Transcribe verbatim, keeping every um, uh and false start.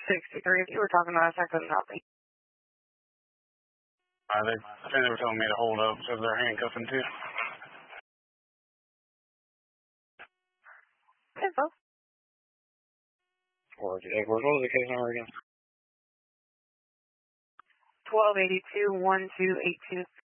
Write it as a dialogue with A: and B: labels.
A: sixty-three. If you were talking to us, I couldn't help you.
B: Uh, they, I think they were telling me to hold up because they're handcuffing too.
A: Okay, folks.
B: Or what was the case number again?
A: twelve eighty-two, one two eight two.